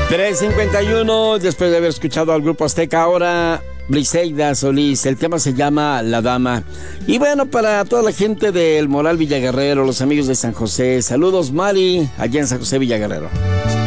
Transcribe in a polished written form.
3:51, después de haber escuchado al Grupo Azteca, ahora Briseida Solís. El tema se llama La Dama. Y bueno, para toda la gente del Moral Villaguerrero, los amigos de San José, saludos Mari, allá en San José Villaguerrero.